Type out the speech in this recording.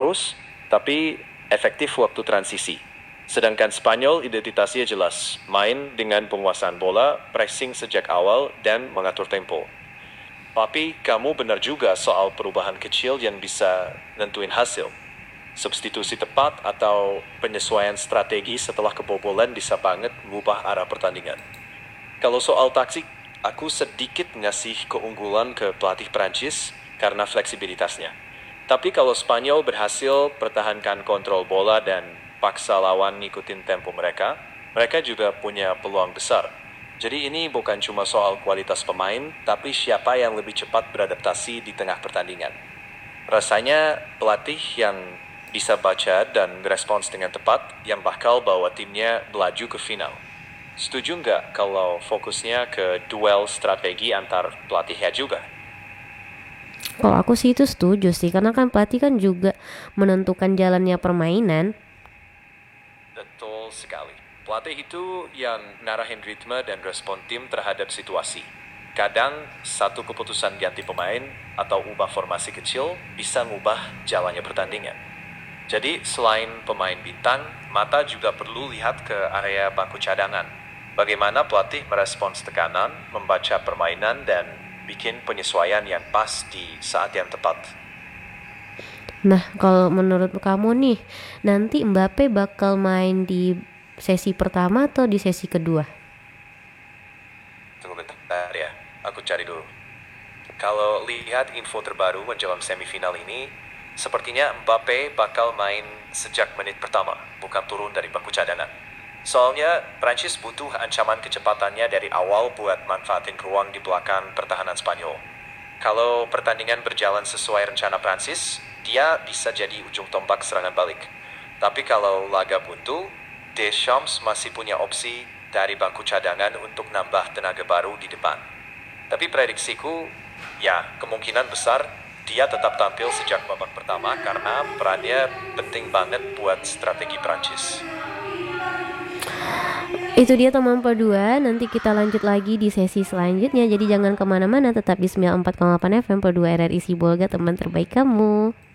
terus, tapi efektif waktu transisi. Sedangkan Spanyol identitasnya jelas, main dengan penguasaan bola, pressing sejak awal, dan mengatur tempo. Tapi kamu benar juga soal perubahan kecil yang bisa nentuin hasil. Substitusi tepat atau penyesuaian strategi setelah kebobolan bisa banget mengubah arah pertandingan. Kalau soal taktik, aku sedikit ngasih keunggulan ke pelatih Prancis karena fleksibilitasnya. Tapi kalau Spanyol berhasil pertahankan kontrol bola dan paksa lawan ngikutin tempo mereka juga punya peluang besar. Jadi ini bukan cuma soal kualitas pemain, tapi siapa yang lebih cepat beradaptasi di tengah pertandingan. Rasanya pelatih yang bisa baca dan respons dengan tepat yang bakal bawa timnya melaju ke final. Setuju nggak kalau fokusnya ke duel strategi antar pelatihnya juga? Kalau aku sih itu setuju sih, karena kan pelatih kan juga menentukan jalannya permainan. Betul sekali. Pelatih itu yang narahin ritme dan respon tim terhadap situasi. Kadang satu keputusan ganti pemain atau ubah formasi kecil bisa ngubah jalannya pertandingan. Jadi selain pemain bintang, mata juga perlu lihat ke area bangku cadangan. Bagaimana pelatih merespons tekanan, membaca permainan, dan bikin penyesuaian yang pas di saat yang tepat. Nah, kalau menurut kamu nih, nanti Mbappe bakal main di sesi pertama atau di sesi kedua? Tunggu bentar ya, aku cari dulu. Kalau lihat info terbaru menjelang semifinal ini, sepertinya Mbappe bakal main sejak menit pertama, bukan turun dari bangku cadangan. Soalnya Prancis butuh ancaman kecepatannya dari awal buat manfaatin ruang di belakang pertahanan Spanyol. Kalau pertandingan berjalan sesuai rencana Prancis, dia bisa jadi ujung tombak serangan balik. Tapi kalau laga buntu, Deschamps masih punya opsi dari bangku cadangan untuk nambah tenaga baru di depan. Tapi prediksiku, ya kemungkinan besar dia tetap tampil sejak babak pertama karena perannya penting banget buat strategi Prancis. Itu dia teman Perdua, nanti kita lanjut lagi di sesi selanjutnya. Jadi jangan kemana-mana, tetap di 94,8 FM Perdua RRI Sibolga, teman terbaik kamu.